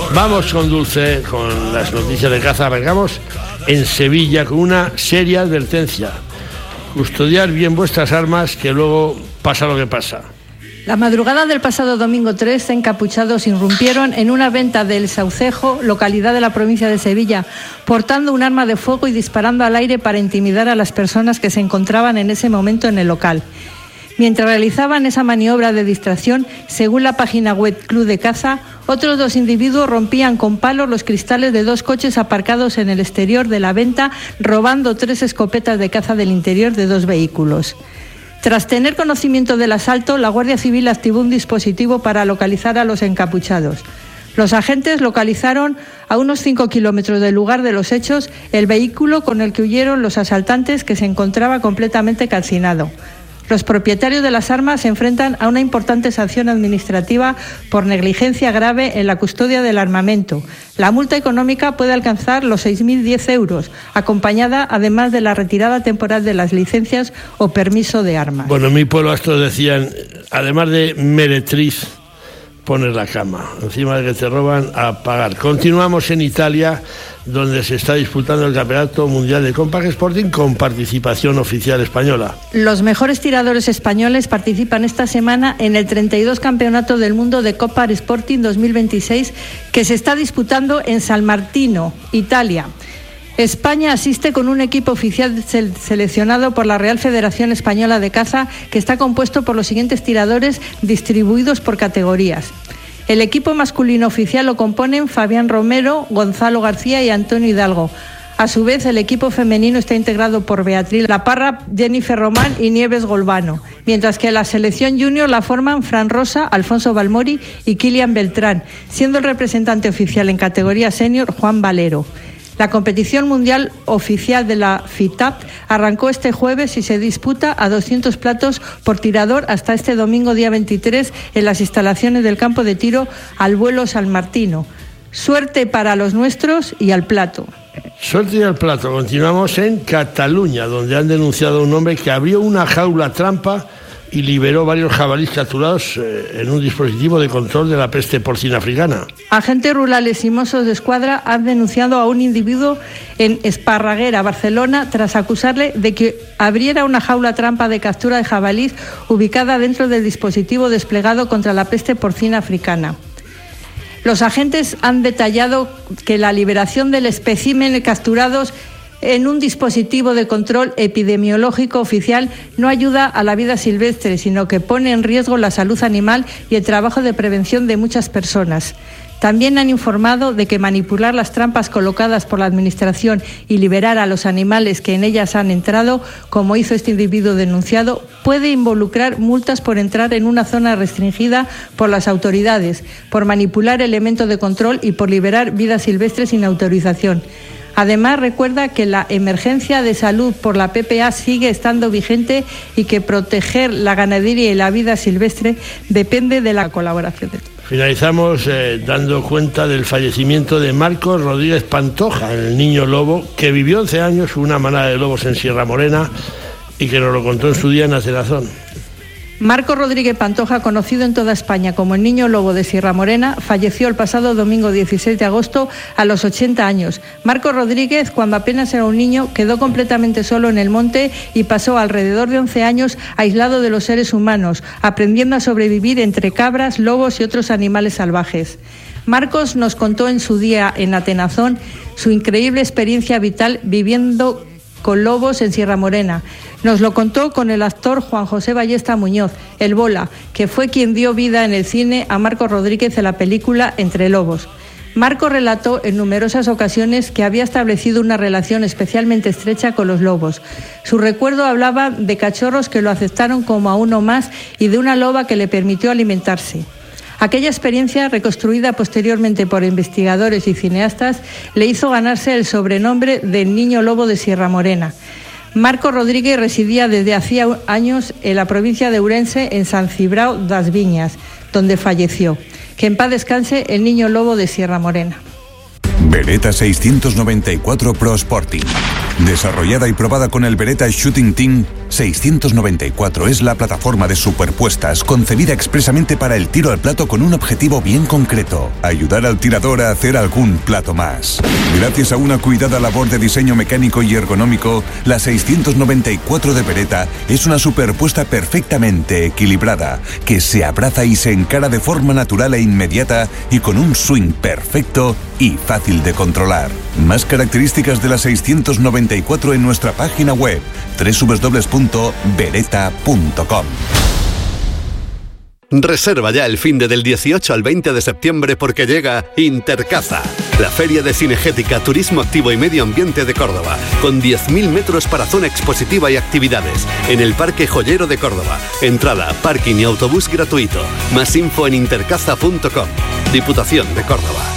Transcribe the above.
Vamos con Dulce, con las noticias de caza. Arrancamos en Sevilla con una seria advertencia: custodiar bien vuestras armas, que luego pasa lo que pasa. La madrugada del pasado domingo 3, encapuchados irrumpieron en una venta del Saucejo, localidad de la provincia de Sevilla, portando un arma de fuego y disparando al aire para intimidar a las personas que se encontraban en ese momento en el local. Mientras realizaban esa maniobra de distracción, según la página web Club de Caza, otros 2 individuos rompían con palos los cristales de 2 coches aparcados en el exterior de la venta, robando 3 escopetas de caza del interior de 2 vehículos. Tras tener conocimiento del asalto, la Guardia Civil activó un dispositivo para localizar a los encapuchados. Los agentes localizaron a unos 5 kilómetros del lugar de los hechos el vehículo con el que huyeron los asaltantes, que se encontraba completamente calcinado. Los propietarios de las armas se enfrentan a una importante sanción administrativa por negligencia grave en la custodia del armamento. La multa económica puede alcanzar los 6.010 euros, acompañada además de la retirada temporal de las licencias o permiso de armas. Bueno, en mi pueblo estos decían, además de meretriz, poner la cama. Encima de que te roban, a pagar. Continuamos en Italia, donde se está disputando el Campeonato Mundial de Compact Sporting con participación oficial española. Los mejores tiradores españoles participan esta semana en el 32 Campeonato del Mundo de Compact Sporting 2026, que se está disputando en San Martino, Italia. España asiste con un equipo oficial seleccionado por la Real Federación Española de Caza, que está compuesto por los siguientes tiradores distribuidos por categorías. El equipo masculino oficial lo componen Fabián Romero, Gonzalo García y Antonio Hidalgo. A su vez, el equipo femenino está integrado por Beatriz La Parra, Jennifer Román y Nieves Golbano, mientras que la selección junior la forman Fran Rosa, Alfonso Balmori y Kilian Beltrán, siendo el representante oficial en categoría senior Juan Valero. La competición mundial oficial de la FITAP arrancó este jueves y se disputa a 200 platos por tirador hasta este domingo día 23 en las instalaciones del campo de tiro Al Vuelo San Martino. Suerte para los nuestros y al plato. Suerte y al plato. Continuamos en Cataluña, donde han denunciado a un hombre que abrió una jaula trampa y liberó varios jabalíes capturados en un dispositivo de control de la peste porcina africana. Agentes rurales y Mossos de Escuadra han denunciado a un individuo en Esparraguera, Barcelona, tras acusarle de que abriera una jaula trampa de captura de jabalíes ubicada dentro del dispositivo desplegado contra la peste porcina africana. Los agentes han detallado que la liberación del espécimen capturados en un dispositivo de control epidemiológico oficial no ayuda a la vida silvestre, sino que pone en riesgo la salud animal y el trabajo de prevención de muchas personas. También han informado de que manipular las trampas colocadas por la Administración y liberar a los animales que en ellas han entrado, como hizo este individuo denunciado, puede involucrar multas por entrar en una zona restringida por las autoridades, por manipular elementos de control y por liberar vida silvestre sin autorización. Además, recuerda que la emergencia de salud por la PPA sigue estando vigente y que proteger la ganadería y la vida silvestre depende de la colaboración de todos. Finalizamos dando cuenta del fallecimiento de Marcos Rodríguez Pantoja, el niño lobo, que vivió 11 años con una manada de lobos en Sierra Morena y que nos lo contó en su día en Atenazón. Marcos Rodríguez Pantoja, conocido en toda España como el niño lobo de Sierra Morena, falleció el pasado domingo 16 de agosto a los 80 años. Marcos Rodríguez, cuando apenas era un niño, quedó completamente solo en el monte y pasó alrededor de 11 años aislado de los seres humanos, aprendiendo a sobrevivir entre cabras, lobos y otros animales salvajes. Marcos nos contó en su día en Atenazón su increíble experiencia vital viviendo con lobos en Sierra Morena. Nos lo contó con el actor Juan José Ballesta Muñoz, el Bola, que fue quien dio vida en el cine a Marcos Rodríguez en la película Entre Lobos. Marcos relató en numerosas ocasiones que había establecido una relación especialmente estrecha con los lobos. Su recuerdo hablaba de cachorros que lo aceptaron como a uno más y de una loba que le permitió alimentarse. Aquella experiencia, reconstruida posteriormente por investigadores y cineastas, le hizo ganarse el sobrenombre del Niño Lobo de Sierra Morena. Marcos Rodríguez residía desde hacía años en la provincia de Ourense, en San Cibrao das Viñas, donde falleció. Que en paz descanse el Niño Lobo de Sierra Morena. Beretta 694 Pro Sporting. Desarrollada y probada con el Beretta Shooting Team, 694 es la plataforma de superpuestas concebida expresamente para el tiro al plato con un objetivo bien concreto: ayudar al tirador a hacer algún plato más. Gracias a una cuidada labor de diseño mecánico y ergonómico, la 694 de Beretta es una superpuesta perfectamente equilibrada, que se abraza y se encara de forma natural e inmediata y con un swing perfecto y fácil de controlar. Más características de la 694 en nuestra página web www.beretta.com. Reserva ya el finde del 18 al 20 de septiembre porque llega Intercaza, la feria de cinegética, turismo activo y medio ambiente de Córdoba, con 10.000 metros para zona expositiva y actividades, en el Parque Joyero de Córdoba. Entrada, parking y autobús gratuito. Más info en intercaza.com. Diputación de Córdoba.